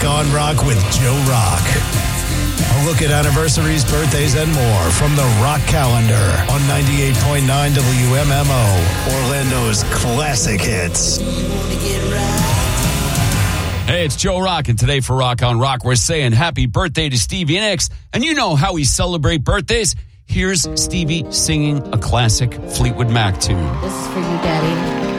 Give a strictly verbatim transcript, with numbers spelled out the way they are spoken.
Rock on Rock with Joe Rock. A look at anniversaries, birthdays, and more from the Rock Calendar on ninety-eight point nine W M M O, Orlando's classic hits. Hey, it's Joe Rock, and today for Rock on Rock, we're saying happy birthday to Stevie Nicks. And you know how we celebrate birthdays. Here's Stevie singing a classic Fleetwood Mac tune. This is for you, Daddy.